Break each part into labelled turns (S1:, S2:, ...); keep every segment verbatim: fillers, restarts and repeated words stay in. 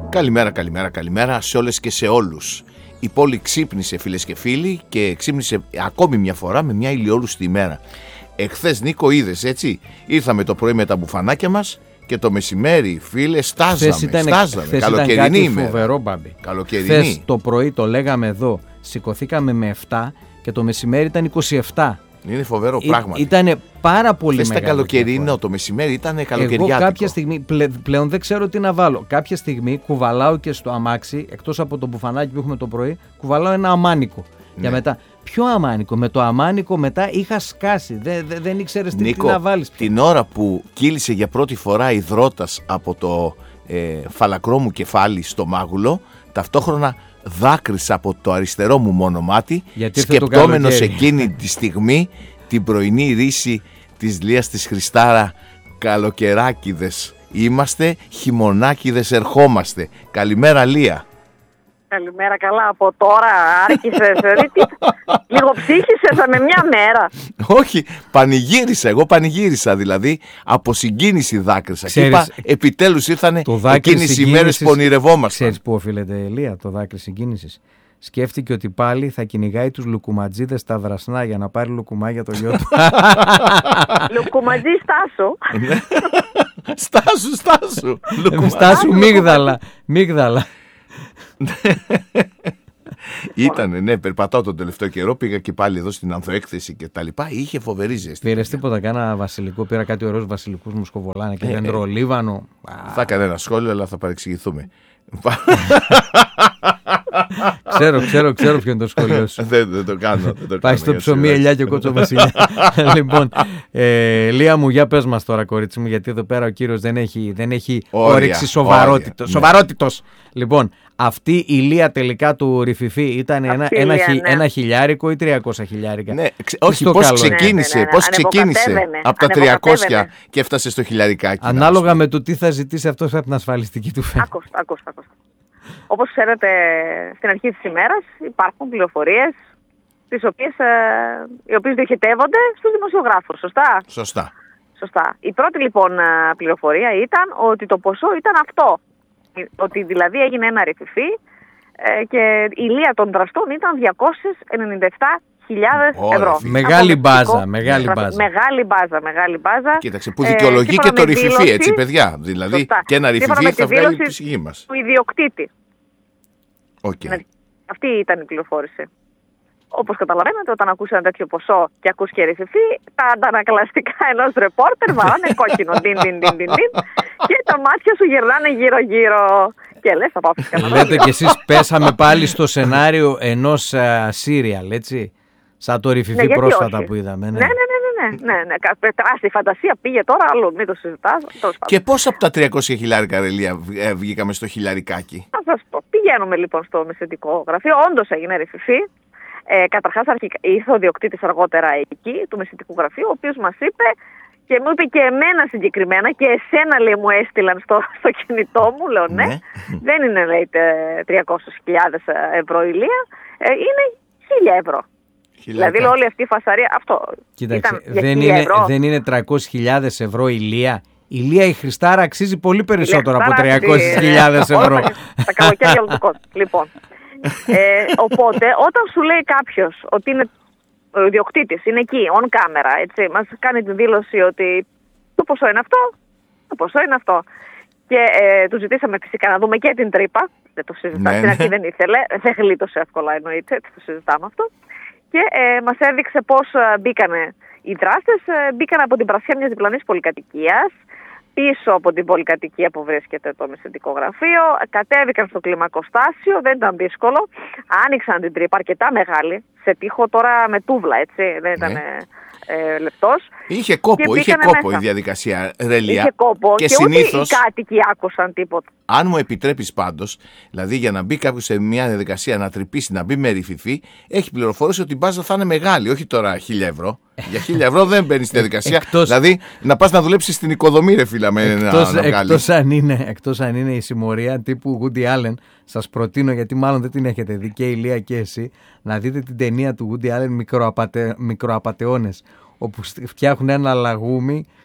S1: Καλημέρα, καλημέρα, καλημέρα σε όλες και σε όλους. Η πόλη ξύπνησε, φίλες και φίλοι, και ξύπνησε ακόμη μια φορά με μια ηλιόλουστη ημέρα. Εχθές, Νίκο, είδες, έτσι, ήρθαμε το πρωί με τα μπουφανάκια μας και το μεσημέρι, φίλε, στάζαμε,
S2: ήταν,
S1: στάζαμε. Καλοκαιρινή
S2: ήταν
S1: ημέρα.
S2: Φοβερό, Μπάμπη.
S1: Καλοκαιρινή.
S2: Χθες το πρωί το λέγαμε εδώ, σηκωθήκαμε με επτά και το μεσημέρι ήταν είκοσι επτά.
S1: Είναι φοβερό πράγμα.
S2: Ήταν πάρα πολύ
S1: μεγάλο.
S2: μεγάλο.
S1: Τα καλοκαιρινό, το μεσημέρι ήταν καλοκαιριάτικο.
S2: Εγώ κάποια στιγμή, πλε, πλέον δεν ξέρω τι να βάλω. Κάποια στιγμή κουβαλάω και στο αμάξι, εκτός από το μπουφανάκι που έχουμε το πρωί, κουβαλάω ένα αμάνικο. Ναι. Για μετά. Ποιο αμάνικο? Με το αμάνικο μετά είχα σκάσει. Δεν, δεν, δεν ήξερες τι,
S1: Νίκο,
S2: τι να βάλεις.
S1: Την ώρα που κύλησε για πρώτη φορά υδρότας από το ε, φαλακρό μου κεφάλι στο μάγουλο, ταυτόχρονα δάκρυσα από το αριστερό μου μόνο μάτι, σκεπτόμενος εκείνη τη στιγμή την πρωινή ρίση της Λίας της Χριστάρα. Καλοκαιράκιδες είμαστε, χειμωνάκιδες ερχόμαστε. Καλημέρα, Λία.
S3: Καλημέρα, καλά. Από τώρα άρχισες, λίγο ψύχησες με μια μέρα.
S1: Όχι, πανηγύρισα, εγώ πανηγύρισα, δηλαδή από συγκίνηση δάκρυσα. Και είπα, επιτέλους ήρθανε εκείνες οι μέρες που ονειρευόμασταν.
S2: Ξέρεις πού οφείλεται, Λία, το δάκρυ συγκίνησης? Σκέφτηκε ότι πάλι θα κυνηγάει τους λουκουματζίδες στα Δρασνά για να πάρει λουκουμά για το γιο του.
S3: Λουκουματζί Στάσου.
S1: Στάσου, Στάσου.
S2: Στάσου μίγδαλα, μίγδαλα.
S1: Ήτανε, ναι, περπατάω τον τελευταίο καιρό. Πήγα και πάλι εδώ στην ανθοέκθεση και τα λοιπά. Είχε φοβερή ζέστη.
S2: Πήρες τίποτα? Κάνα βασιλικό? Πήρα κάτι ωραίους βασιλικούς μου σκοβολάνε και δέντρο λίβανο.
S1: Θα έκανε ένα σχόλιο, αλλά θα παρεξηγηθούμε.
S2: Ξέρω, ξέρω, ξέρω ποιο είναι το σχόλιο σου.
S1: Δεν, δεν το κάνω.
S2: Πάει στο ψωμί, ελιά και κότσο βασιλιά. Λοιπόν, ε, Λία μου, για πες μας τώρα, κορίτσι μου, γιατί εδώ πέρα ο κύριος δεν έχει, δεν έχει όρεξη σοβαρότητος. Ναι. Σοβαρότητος. Λοιπόν, αυτή η Λία τελικά του Ρηφιφή ήταν ένα, ένα, ναι. ένα χιλιάρικο ή τριακόσια χιλιάρικα?
S1: Ναι, ξε, όχι, πώς ξεκίνησε, ναι, ναι, ναι. πώς ξεκίνησε από τα τριακόσια και έφτασε στο χιλιαρικάκι.
S2: Ανάλογα με το τι θα ζητήσει αυτός από την ασφαλιστική του φέρει.
S3: Άκουσα, άκουσα, άκουσα. Όπως ξέρετε, στην αρχή της ημέρας υπάρχουν πληροφορίες τις οποίες, ε, οι οποίες διοχετεύονται στους δημοσιογράφους, σωστά?
S1: Σωστά.
S3: Σωστά. Η πρώτη λοιπόν πληροφορία ήταν ότι το ποσό ήταν αυτό. Ότι δηλαδή έγινε ένα ρηφιφί ε, και η λία των δραστών ήταν διακόσιες ενενήντα επτά χιλιάδες ευρώ.
S2: Μεγάλη μπάζα, μεγάλη μπάζα.
S3: Μεγάλη μπάζα, μεγάλη μπάζα.
S1: Κοίταξε, που δικαιολογεί ε, και το ρηφιφί, έτσι, παιδιά. Δηλαδή, σωστά, και ένα ρηφιφί θα βγάλει τη ψυχή μας.
S3: Του ιδιοκτήτη.
S1: Okay.
S3: Αυτή ήταν η πληροφόρηση. Όπως καταλαβαίνετε, όταν ακούς ένα τέτοιο ποσό και ακούς και ρηφιφί, τα αντανακλαστικά ενός ρεπόρτερ βαράνε κόκκινο. Ντιν, ντιν, ντιν, ντιν, και τα μάτια σου γυρνάνε γύρω-γύρω. Και λες, θα πάω φυσικά.
S2: Λέτε κι εσείς, πέσαμε πάλι στο σενάριο ενός σύριαλ, έτσι. Σαν το ρηφιφί ναι, πρόσφατα όχι. Που είδαμε. Ναι,
S3: ναι, ναι. Ναι, ναι, ναι. Τεράστια η φαντασία πήγε τώρα άλλο, μην το συζητάς.
S1: Και πώς από τα τριακόσια χιλιάρικα, Ρελία, βγήκαμε στο χιλιαρικάκι?
S3: Θα σας πω. Πηγαίνουμε λοιπόν στο μεσαιτικό γραφείο. Όντως έγινε ρηφιφί. Ε, καταρχάς αρχικά, ήρθε ο διοκτήτης αργότερα εκεί του μεσαιτικού γραφείου, ο οποίος μας είπε και μου είπε και εμένα συγκεκριμένα και εσένα, λέει, μου έστειλαν στο, στο κινητό μου. Λέω ναι, ναι. Δεν είναι, λέει, τριακόσιες χιλιάδες ευρώ η λία, ε, είναι χίλια ευρώ. Χιλιάκα. Δηλαδή όλη αυτή η φασαρία, αυτό.
S2: Κοίταξε, δεν είναι, δεν είναι τριακόσιες χιλιάδες ευρώ η λία. Η Λία η Χριστάρα αξίζει πολύ περισσότερο από τριακόσιες χιλιάδες ευρώ.
S3: Τα καλοκαίρια του κόσμου. Λοιπόν, ε, οπότε όταν σου λέει κάποιος ότι είναι ο ιδιοκτήτης, είναι εκεί, on camera, έτσι, μας κάνει την δήλωση ότι το ποσό είναι αυτό, το ποσό είναι αυτό. Και ε, του ζητήσαμε φυσικά να δούμε και την τρύπα. Δεν το συζητάμε, στην αρχή δεν ήθελε, δεν γλίτωσε εύκολα, εννοείται, έτσι το συζητάμε αυτό. Και ε, μας έδειξε πώς ε, μπήκανε οι δράστες. Ε, μπήκαν από την πρασιά μιας διπλανής πολυκατοικίας, πίσω από την πολυκατοικία που βρίσκεται το μεσαιτικό γραφείο, κατέβηκαν στο κλιμακοστάσιο, δεν ήταν δύσκολο, άνοιξαν την τρύπα αρκετά μεγάλη, σε τοίχο τώρα με τούβλα, έτσι, δεν ήταν ναι. ε, λεπτός.
S1: Είχε κόπο, είχε κόπο μέσα. Η διαδικασία, Ρελία.
S3: Είχε κόπο και,
S1: και
S3: ούτε
S1: συνήθως,
S3: οι κάτοικοι άκουσαν τίποτα.
S1: Αν μου επιτρέπεις πάντως, δηλαδή για να μπει κάποιος σε μια διαδικασία να τρυπήσει, να μπει με ρηφιφί, έχει πληροφόρηση ότι η μπάζα θα είναι μεγάλη, όχι τώρα χίλια ευρώ. Για χίλια ευρώ δεν μπαίνει στη διαδικασία. Εκτός, δηλαδή να πας να δουλέψεις στην οικοδομή, ρε φίλα, με
S2: εκτός,
S1: να, να
S2: εκτός, αν είναι, εκτός αν είναι η συμμορία τύπου Woody Allen, σας προτείνω, γιατί μάλλον δεν την έχετε δει και η Λία και εσύ, να δείτε την ταινία του Woody Allen, μικροαπατε, μικροαπατεώνες, όπου φτιάχνουν ένα λαγούμι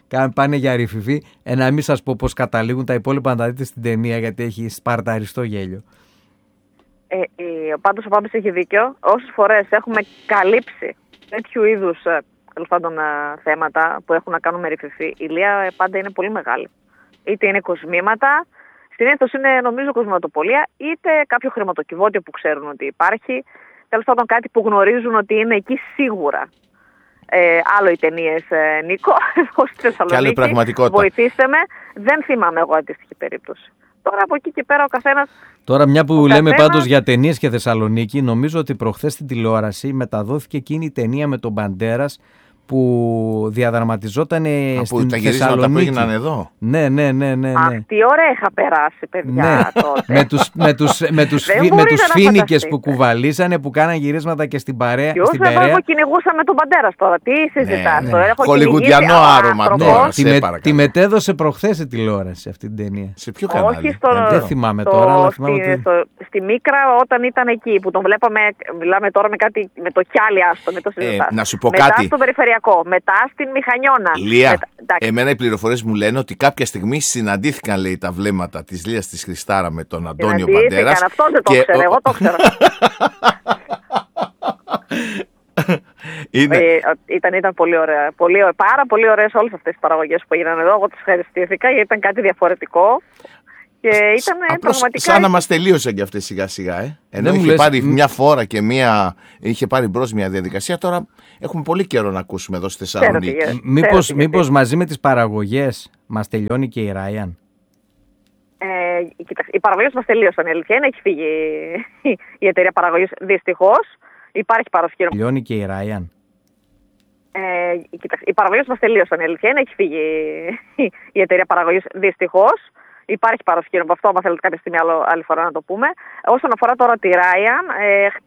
S2: πάνε για ρηφιφή. Ε, να μην σας πω πώς καταλήγουν τα υπόλοιπα να τα δείτε στην ταινία, γιατί έχει σπαρταριστό γέλιο.
S3: Ε, ε, πάντως ο Πάπης έχει δίκιο. Όσες φορές έχουμε καλύψει τέτοιου είδους τέλος πάντων θέματα που έχουν να κάνουν με ρηφιφή, η Λία πάντα είναι πολύ μεγάλη. Είτε είναι κοσμήματα, συνήθως είναι νομίζω κοσματοπολία, είτε κάποιο χρηματοκιβώτιο που ξέρουν ότι υπάρχει. Τέλος πάντων κάτι που γνωρίζουν ότι είναι εκεί σίγουρα. Ε, άλλο οι ταινίες, ε, Νίκο, εγώ στη Θεσσαλονίκη, βοηθήστε με, δεν θυμάμαι εγώ αντίστοιχη περίπτωση. Τώρα από εκεί και πέρα ο καθένας...
S2: Τώρα μια που λέμε
S3: καθένας...
S2: πάντως για ταινίες και Θεσσαλονίκη, νομίζω ότι προχθές στην τηλεόραση μεταδόθηκε εκείνη η ταινία με τον Μπαντέρας που διαδραματιζόταν στην
S1: τα
S2: Θεσσαλονίκη.
S1: Που έγιναν εδώ.
S2: Ναι, ναι, ναι, ναι, ναι.
S3: Αυτή ωραία είχα περάσει, παιδιά,
S2: ναι.
S3: τότε.
S2: με τους, με τους, με τους, φι, με τους φοίνικες που κουβαλήσανε, που κάναν γυρίσματα και στην παρέα.
S3: Ποιος
S2: στην
S3: εγώ έχω κυνηγούσα με τον Μπαντέρας τώρα. Τι συζητάς
S1: ναι,
S3: τώρα.
S1: Ναι.
S3: Έχω
S1: χολιγουντιανό άρωμα τώρα.
S2: Τη, με, τη μετέδωσε προχθές η τηλεόραση αυτή την ταινία.
S1: Σε ποιο κανάλι?
S3: Όχι στο,
S2: δεν θυμάμαι στο, τώρα, αλλά θυμάμαι
S3: στη,
S2: ότι...
S3: στο, στη Μίκρα όταν ήταν εκεί που τον βλέπαμε, μιλάμε τώρα με κάτι, με το κιάλι άστο, με το συζητάς.
S1: Ε, να σου πω
S3: μετά
S1: κάτι.
S3: στο περιφερειακό, μετά στην Μηχανιώνα.
S1: Λία,
S3: μετά,
S1: εμένα οι πληροφορίες μου λένε ότι κάποια στιγμή συναντήθηκαν, λέει, τα βλέμματα της Λίας της Χριστάρα με τον Αντώνιο Μπαντέρας.
S3: Αυτό δεν το ξέρω, εγώ το ξέρω.
S2: Είναι...
S3: Ε, ήταν, ήταν πολύ ωραία. Πολύ, πάρα πολύ ωραίες όλες αυτές τις παραγωγές που έγιναν εδώ. Εγώ τις ευχαριστήθηκα γιατί ήταν κάτι διαφορετικό. Και ήταν
S1: απλώς
S3: πραγματικά...
S1: σαν να μας τελείωσαν και αυτές σιγά σιγά. Ε. Ενώ είχε λες... πάρει μια φορά και μια... είχε πάρει μπρος μια διαδικασία, τώρα έχουμε πολύ καιρό να ακούσουμε εδώ στη Θεσσαλονίκη.
S2: Μήπως, μήπως μαζί με τις παραγωγές μας τελειώνει και η Ράιαν?
S3: Ε, κοίταξε, οι παραγωγές μας τελείωσαν, η αλήθεια είναι. Έχει φύγει η εταιρεία παραγωγής, δυστυχώς. Υπάρχει παρασκήνιο.
S2: Τελειώνει και η Ράιαν.
S3: Ε, κοίταξε, οι παραγωγές μας τελείωσαν, η αλήθεια είναι. Έχει φύγει η εταιρεία παραγωγής, δυστυχώς. Υπάρχει παρασκήνιο από αυτό, άμα θέλετε κάποια στιγμή άλλο, άλλη φορά να το πούμε. Όσον αφορά τώρα τη Ράιαν, ε,